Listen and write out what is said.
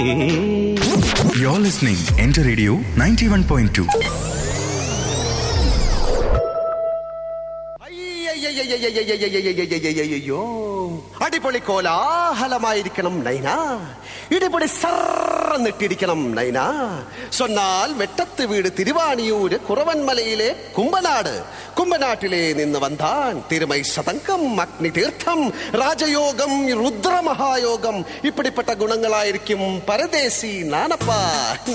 You're listening Enter Radio 91.2. അയ്യോ, അടിപൊളി കോലാഹലമായിരിക്കണം നൈന, ഇടിപൊളി സർന്നിട്ടിരിക്കണം നൈന. സൊന്നാൽ വെട്ടത്ത് വീട് തിരുവാണിയൂര് കുറവൻമലയിലെ കുമ്പനാട്, കുമ്പനാട്ടിലെ നിന്ന് വന്താൻ തിരുമൈ ശതങ്കം, അഗ്നി തീർത്ഥം, രാജയോഗം, രുദ്രമഹായോഗം, ഇപ്പിടിപ്പെട്ട ഗുണങ്ങളായിരിക്കും പരദേശി നാണപ്പ.